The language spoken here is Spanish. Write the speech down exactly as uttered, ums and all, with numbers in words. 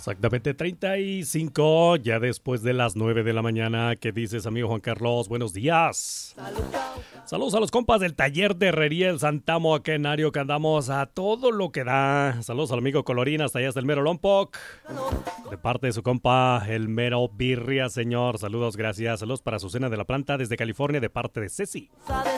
Exactamente, treinta y cinco, ya después de las nueve de la mañana. ¿Qué dices, amigo Juan Carlos? Buenos días. Saludos a los compas del taller de herrería El Santamo acá en Ario, que andamos a todo lo que da. Saludos al amigo Colorín, hasta allá hasta el mero Lompoc. De parte de su compa, el mero Birria, señor. Saludos, gracias. Saludos para su cena de la planta desde California, de parte de Ceci.